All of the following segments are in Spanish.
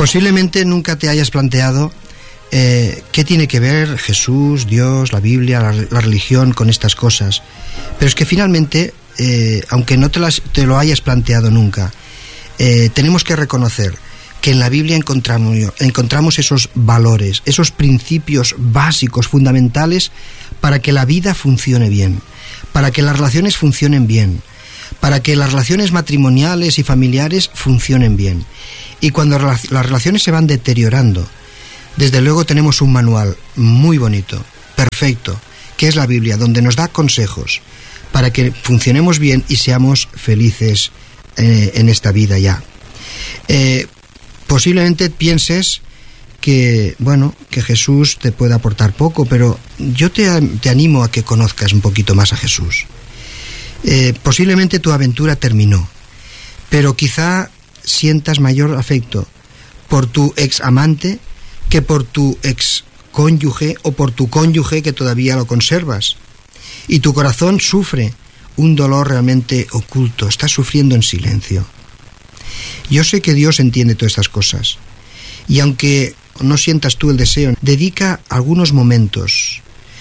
Posiblemente nunca te hayas planteado qué tiene que ver Jesús, Dios, la Biblia, la religión con estas cosas. Pero es que finalmente, aunque no te lo hayas planteado nunca, tenemos que reconocer que en la Biblia encontramos esos valores, esos principios básicos, fundamentales, para que la vida funcione bien, para que las relaciones funcionen bien, para que las relaciones matrimoniales y familiares funcionen bien. Y cuando las relaciones se van deteriorando, desde luego tenemos un manual muy bonito, perfecto, que es la Biblia, donde nos da consejos para que funcionemos bien y seamos felices en esta vida ya. Posiblemente pienses que Jesús te puede aportar poco, pero yo te animo a que conozcas un poquito más a Jesús. Posiblemente tu aventura terminó, pero quizá sientas mayor afecto por tu ex amante que por tu ex cónyuge o por tu cónyuge que todavía lo conservas. Y tu corazón sufre un dolor realmente oculto, estás sufriendo en silencio. Yo sé que Dios entiende todas estas cosas. Y aunque no sientas tú el deseo, dedica algunos momentos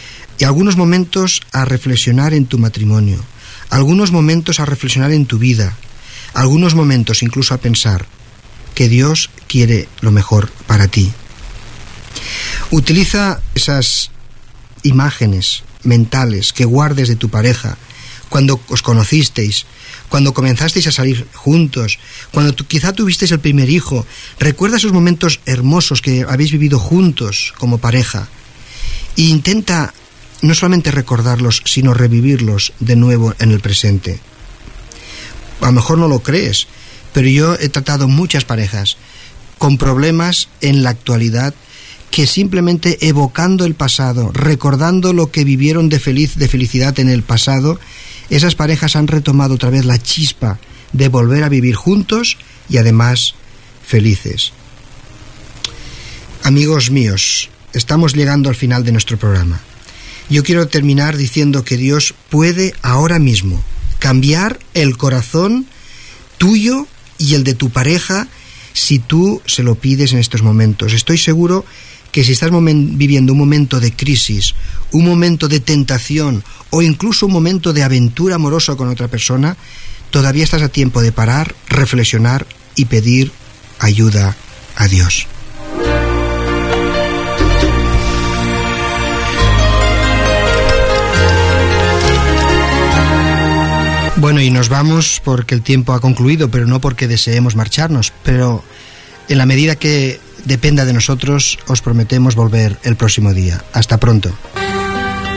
a reflexionar en tu matrimonio, algunos momentos a reflexionar en tu vida, algunos momentos incluso a pensar que Dios quiere lo mejor para ti. Utiliza esas imágenes mentales que guardes de tu pareja cuando os conocisteis, cuando comenzasteis a salir juntos, cuando quizá tuvisteis el primer hijo. Recuerda esos momentos hermosos que habéis vivido juntos como pareja e intenta no solamente recordarlos, sino revivirlos de nuevo en el presente. A lo mejor no lo crees, pero yo he tratado muchas parejas con problemas en la actualidad que simplemente evocando el pasado, recordando lo que vivieron de felicidad en el pasado, esas parejas han retomado otra vez la chispa de volver a vivir juntos y además felices. Amigos míos, estamos llegando al final de nuestro programa. Yo quiero terminar diciendo que Dios puede ahora mismo cambiar el corazón tuyo y el de tu pareja si tú se lo pides en estos momentos. Estoy seguro que si estás viviendo un momento de crisis, un momento de tentación o incluso un momento de aventura amorosa con otra persona, todavía estás a tiempo de parar, reflexionar y pedir ayuda a Dios. Bueno, y nos vamos porque el tiempo ha concluido, pero no porque deseemos marcharnos, pero en la medida que dependa de nosotros, os prometemos volver el próximo día. Hasta pronto.